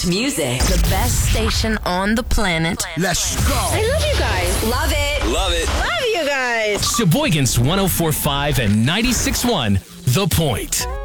best music. The best station on the planet. Let's go. I love you guys. Love it. Love it. Love you guys. Sheboygan's 104.5 and 96.1, The Point.